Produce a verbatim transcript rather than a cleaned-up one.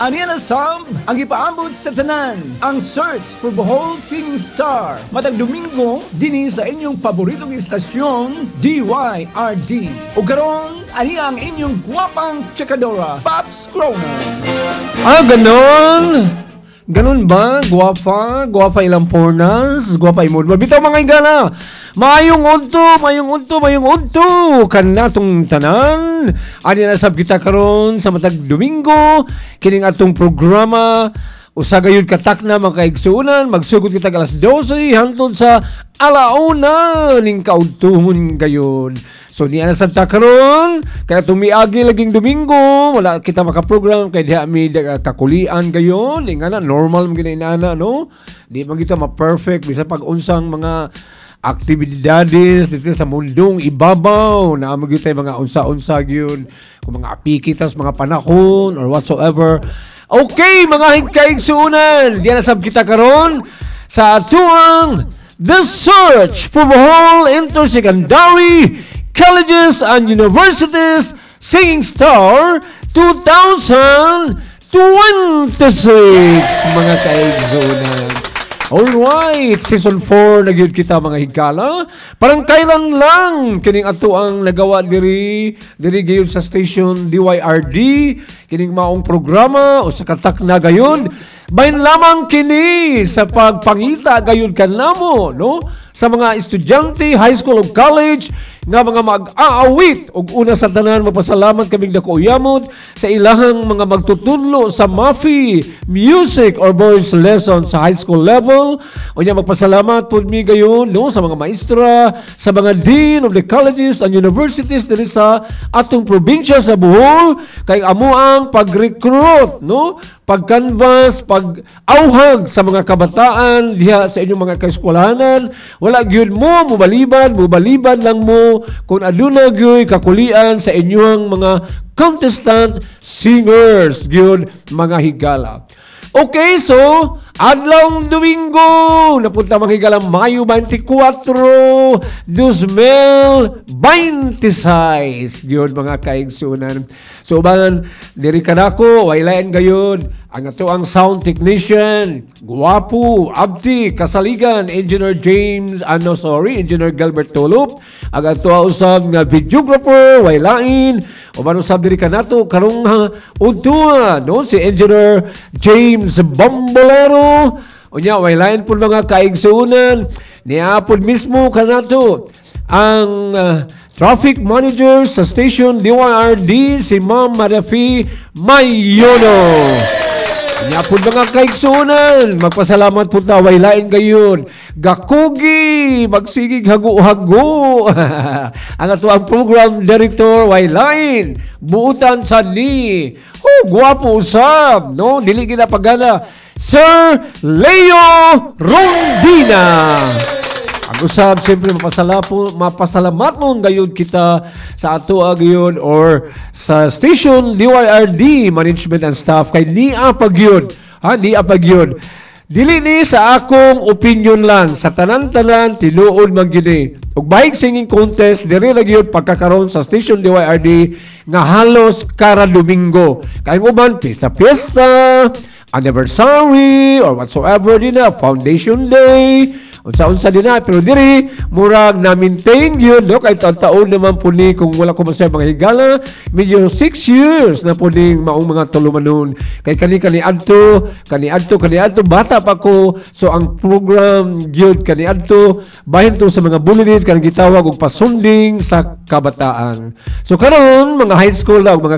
Aniya na Sam, ang ipaambot sa tanan, ang search for Bohol Singing Star. Matag Domingo, dini sa inyong paboritong istasyon, D Y R D. O karon, aniya ang inyong guwapang tsekadora, Pops Croner. Ah, ganon? Ganon ba? Guwapa? Guwapa ilang pornas? Guwapa imod? Mabitaw mga igala! Mayong unto, mayong unto, mayong unto kanatong tanan. Ani na sab kita karon sa matag Domingo kining atong programa usa gayud katak na mga kaigsuunan magsugod kita alas dose hangtod sa alauna ning kaudtuhon gayon. So niya na sa karon kaya tumiagi laging Domingo wala kita makaprogram kay diha mi kakulian gayon ingana normal mo ginainana no di man kita ma-perfect bisa pag unsang mga aktibidades dito sa mundong ibabaw na amag tayo mga unsa-unsa yun kung mga apikitas, mga panahon or whatsoever. Okay, mga higkaigsuunan diyan na sab kita karon sa atuang The Search for Bohol Intersecondary Colleges and Universities Singing Star twenty twenty-six mga kaigsuunan. Alright, season four na gyud kita mga higala. Parang kailan lang kining ato ang nagawa diri diri gyud sa station D Y R D kining maong programa o sa katak na gayon. Bahin lamang kini sa pagpangita gayon kanamo no sa mga estudyante high school o college nga mga mag-aawit ug una sa tanan magpasalamat kaming dako uyamot sa ilahang mga magtutudlo sa M A F I music or voice lesson sa high school level. Unya magpasalamat pud mi gayon no sa mga maestra, sa mga dean of the colleges and universities diri sa atong probinsya sa Bohol kay amo ang pag-recruit no, pag-canvas, pag-auhag sa mga kabataan diha sa inyong mga kaeskwelahanan. Wala gyud mo mubaliban, mubaliban lang mo kung aduna gyoy kakulian sa inyong mga contestant singers gyud mga higala. Okay, so adlaw Domingo napunta mga higala Mayo twenty-four, twenty twenty-six gyud mga kaigsunan. So uban diri kadako waylain gayon ang ato ang sound technician, guwapo, abti, kasaligan, Engineer James, ano sorry, Engineer Gilbert Tolop, ang ato usab nga videographer, waylain, uban usab diri kanato karong uh, udtua, no, si Engineer James Bombolero, unya waylain pud mga kaigsuunan, niapod mismo kanato ang uh, traffic manager sa station D Y R D si Ma'am Marafi Mayono. Nya pud mga kaigsuunan, magpasalamat pud ta waylain gayon. Gakugi, magsigig hago-hago. Ang ato ang program director waylain, buutan sa ni. Oh, guwapo usab, no? Dili gina pagana. Sir Leo Rondina. Ang usab, siyempre, mapasalapo, mapasalamat mo gayon kita sa ato gayon or sa station D Y R D management and staff kay ni apag yun. Ha? Ni apag yun. Dili ni sa akong opinion lang. Sa tanan-tanan, tinuod magyuni. Ug bahig singing contest, diri lagi yun pagkakaroon sa station D Y R D nga halos kara Domingo. Kaya uban, pista-pista, anniversary, or whatsoever din na, foundation day, unsa-unsa din na, pero diri murag na maintain yun no kay taon-taon naman po ni kung wala ko masay mga higala medyo six years na po ning maong mga tulumanon kay kani kani adto kani adto kani adto bata pa ko so ang program gyud kani adto bahin to sa mga bulletin kanang gitawag og pasunding sa kabataan. So karon mga high school na mga